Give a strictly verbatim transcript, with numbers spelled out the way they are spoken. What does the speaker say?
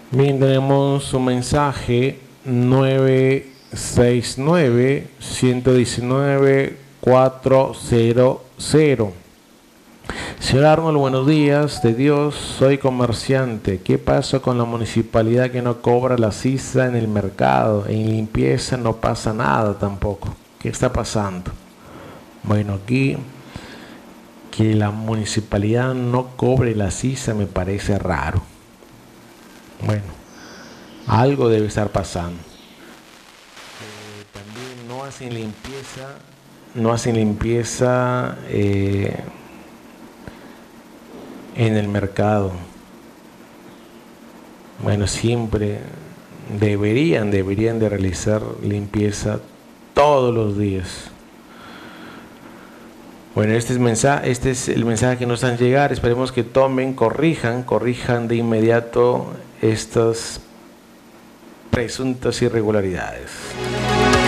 Bien, tenemos un mensaje nueve seis nueve, uno uno nueve, cuatro cero cero. Señor Arnold, buenos días, de Dios, soy comerciante. ¿Qué pasa con la municipalidad que no cobra la cisa en el mercado? En limpieza no pasa nada tampoco. ¿Qué está pasando? Bueno, aquí que la municipalidad no cobre la cisa me parece raro. Bueno, algo debe estar pasando. Eh, también no hacen limpieza, no hacen limpieza eh, en el mercado. Bueno, siempre deberían, deberían de realizar limpieza todos los días. Bueno, este es, mensaje, este es el mensaje que nos han llegado. Esperemos que tomen, corrijan, corrijan de inmediato estas presuntas irregularidades.